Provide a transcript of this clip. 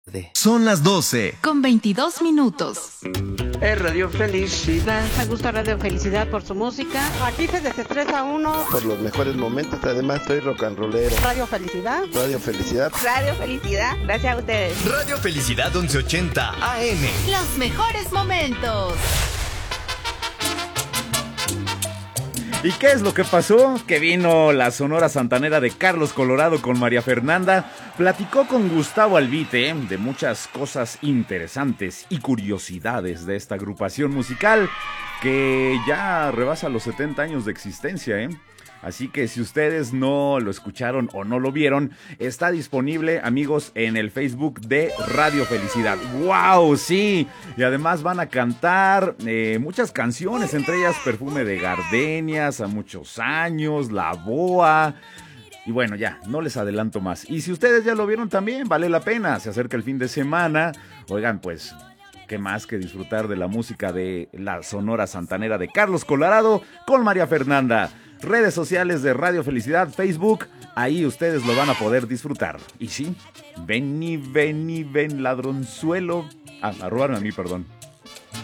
Son las 12. Con 22 minutos. Es Radio Felicidad. Me gusta Radio Felicidad por su música. Aquí se desestresa uno. Por los mejores momentos, además soy rock and rollero. Radio Felicidad. Radio Felicidad. Radio Felicidad, gracias a ustedes. Radio Felicidad 1180 AM. Los mejores momentos. ¿Y qué es lo que pasó? Que vino la Sonora Santanera de Carlos Colorado con María Fernanda, platicó con Gustavo Albite de muchas cosas interesantes y curiosidades de esta agrupación musical que ya rebasa los 70 años de existencia, Así que si ustedes no lo escucharon o no lo vieron, está disponible, amigos, en el Facebook de Radio Felicidad. ¡Wow! Sí, y además van a cantar muchas canciones, entre ellas Perfume de Gardenias, A Muchos Años, La Boa. Y bueno, ya, no les adelanto más. Y si ustedes ya lo vieron también, vale la pena, se acerca el fin de semana. Oigan, pues, qué más que disfrutar de la música de la Sonora Santanera de Carlos Colorado con María Fernanda. Redes sociales de Radio Felicidad, Facebook, ahí ustedes lo van a poder disfrutar. Y sí, ven, ladronzuelo. A robarme a mí, perdón.